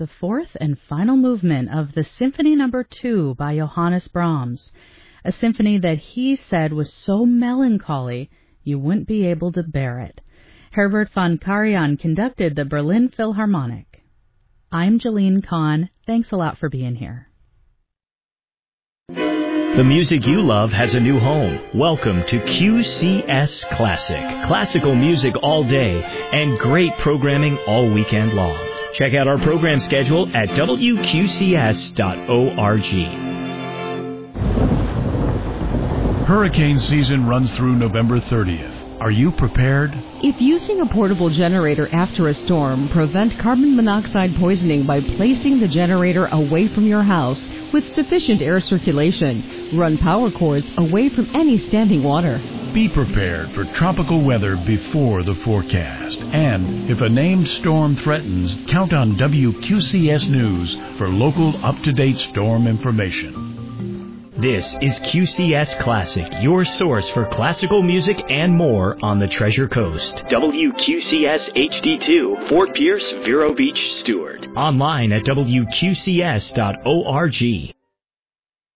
the fourth and final movement of the Symphony No. 2 by Johannes Brahms, a symphony that he said was so melancholy you wouldn't be able to bear it. Herbert von Karajan conducted the Berlin Philharmonic. I'm Jeline Kahn. Thanks a lot for being here. The music you love has a new home. Welcome to QCS Classic. Classical music all day and great programming all weekend long. Check out our program schedule at wqcs.org. Hurricane season runs through November 30th. Are you prepared? If using a portable generator after a storm, prevent carbon monoxide poisoning by placing the generator away from your house with sufficient air circulation. Run power cords away from any standing water. Be prepared for tropical weather before the forecast. And if a named storm threatens, count on WQCS News for local up-to-date storm information. This is QCS Classic, your source for classical music and more on the Treasure Coast. WQCS HD2, Fort Pierce, Vero Beach, Stewart. Online at WQCS.org.